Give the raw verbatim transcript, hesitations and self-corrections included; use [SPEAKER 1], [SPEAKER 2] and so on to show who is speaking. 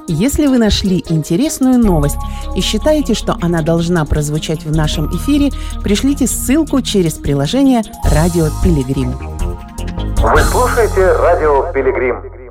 [SPEAKER 1] Если вы нашли интересную новость и считаете, что она должна прозвучать в нашем эфире, пришлите ссылку через приложение «Радио Пилигрим».
[SPEAKER 2] Вы слушаете «Радио Пилигрим».